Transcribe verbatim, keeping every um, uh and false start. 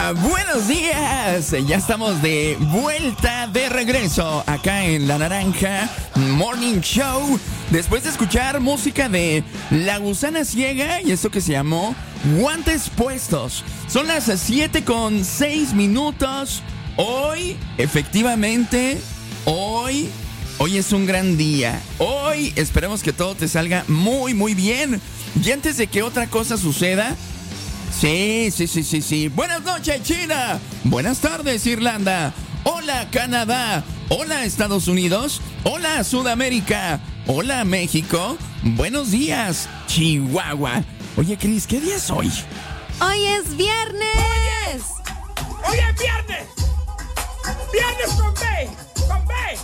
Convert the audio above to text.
Hola, buenos días. Ya estamos de vuelta, de regreso acá en La Naranja Morning Show. Después de escuchar música de La Gusana Ciega y esto que se llamó Guantes Puestos. Son las siete con seis minutos. Hoy, efectivamente, hoy, hoy es un gran día. Hoy esperemos que todo te salga muy, muy bien. Y antes de que otra cosa suceda... Sí, sí, sí, sí, sí. Buenas noches, China. Buenas tardes, Irlanda. Hola, Canadá. Hola, Estados Unidos. Hola, Sudamérica. Hola, México. Buenos días, Chihuahua. Oye, Cris, ¿qué día es hoy? Hoy es viernes. Hoy es viernes.